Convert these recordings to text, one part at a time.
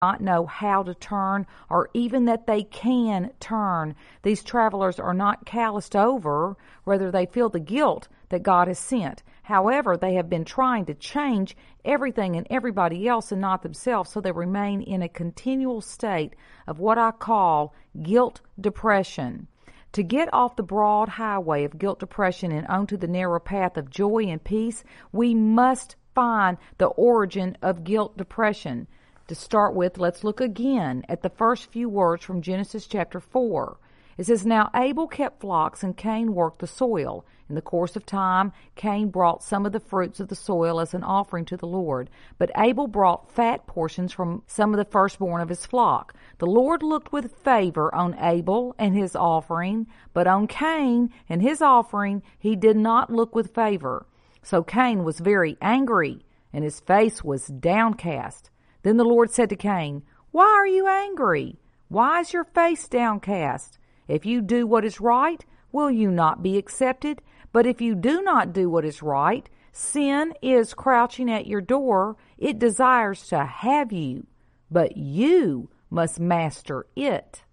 not know how to turn or even that they can turn. These travelers are not calloused over, rather they feel the guilt that God has sent. However, they have been trying to change everything and everybody else and not themselves, so they remain in a continual state of what I call guilt depression. To get off the broad highway of guilt depression and onto the narrow path of joy and peace, we must find the origin of guilt depression. To start with, let's look again at the first few words from Genesis chapter 4. It says, "Now Abel kept flocks and Cain worked the soil. In the course of time, Cain brought some of the fruits of the soil as an offering to the Lord. But Abel brought fat portions from some of the firstborn of his flock. The Lord looked with favor on Abel and his offering, but on Cain and his offering he did not look with favor. So Cain was very angry, and his face was downcast. Then the Lord said to Cain, 'Why are you angry? Why is your face downcast? If you do what is right, will you not be accepted? But if you do not do what is right, sin is crouching at your door. It desires to have you, but you must master it.'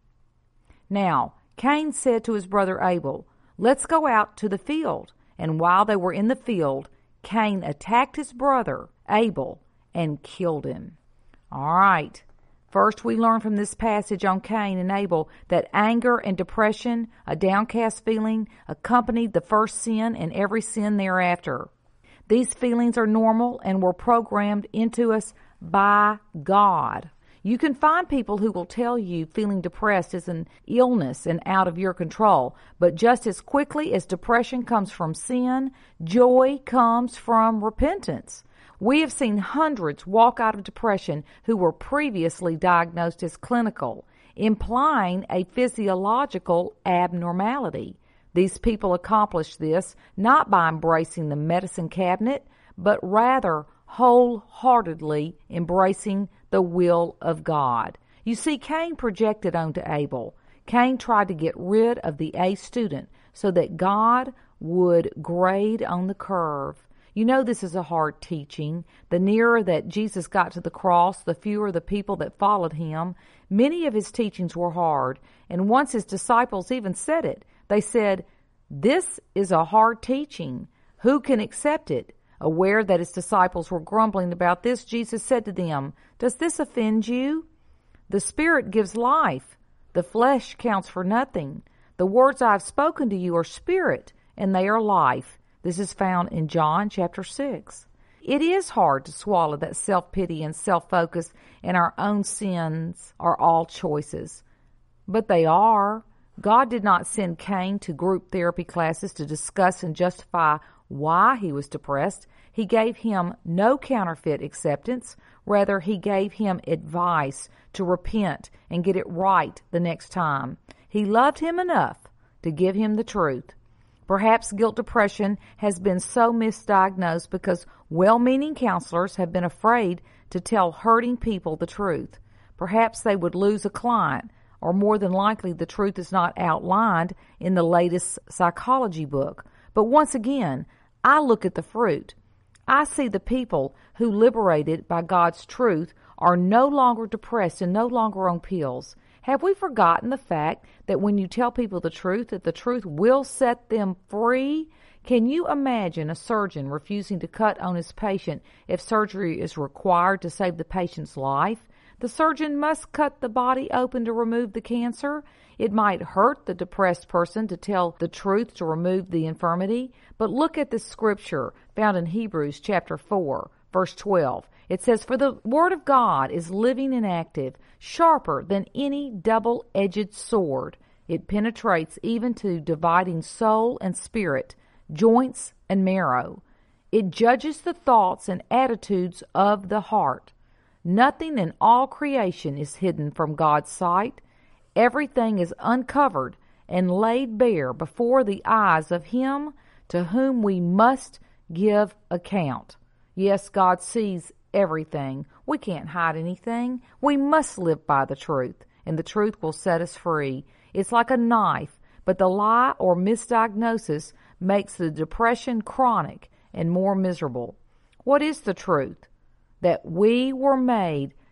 Now Cain said to his brother Abel, 'Let's go out to the field.' And while they were in the field, Cain attacked his brother Abel and killed him." All right. First, we learn from this passage on Cain and Abel that anger and depression, a downcast feeling, accompanied the first sin and every sin thereafter. These feelings are normal and were programmed into us by God. You can find people who will tell you feeling depressed is an illness and out of your control. But just as quickly as depression comes from sin, joy comes from repentance. We have seen hundreds walk out of depression who were previously diagnosed as clinical, implying a physiological abnormality. These people accomplish this not by embracing the medicine cabinet, but rather wholeheartedly embracing the will of God. You see, Cain projected onto Abel. Cain tried to get rid of the A student so that God would grade on the curve. You know this is a hard teaching. The nearer that Jesus got to the cross, the fewer the people that followed him. Many of his teachings were hard, and once his disciples even said it. They said, "This is a hard teaching. Who can accept it?" Aware that his disciples were grumbling about this, Jesus said to them, "Does this offend you? The Spirit gives life. The flesh counts for nothing. The words I have spoken to you are spirit, and they are life." This is found in John chapter 6. It is hard to swallow that self-pity and self-focus and our own sins are all choices. But they are. God did not send Cain to group therapy classes to discuss and justify why he was depressed. He gave him no counterfeit acceptance. Rather, he gave him advice to repent and get it right the next time. He loved him enough to give him the truth. Perhaps guilt depression has been so misdiagnosed because well-meaning counselors have been afraid to tell hurting people the truth. Perhaps they would lose a client, or more than likely the truth is not outlined in the latest psychology book. But once again, I look at the fruit. I see the people who, liberated by God's truth, are no longer depressed and no longer on pills. Have we forgotten the fact that when you tell people the truth, that the truth will set them free? Can you imagine a surgeon refusing to cut on his patient if surgery is required to save the patient's life? The surgeon must cut the body open to remove the cancer. It might hurt the depressed person to tell the truth to remove the infirmity. But look at the scripture found in Hebrews chapter 4, verse 12. It says, "For the word of God is living and active, sharper than any double-edged sword. It penetrates even to dividing soul and spirit, joints and marrow. It judges the thoughts and attitudes of the heart. Nothing in all creation is hidden from God's sight. Everything is uncovered and laid bare before the eyes of Him to whom we must give account." Yes, God sees everything. We can't hide anything. We must live by the truth, and the truth will set us free. It's like a knife, but the lie or misdiagnosis makes the depression chronic and more miserable. What is the truth? That we were made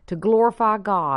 to glorify God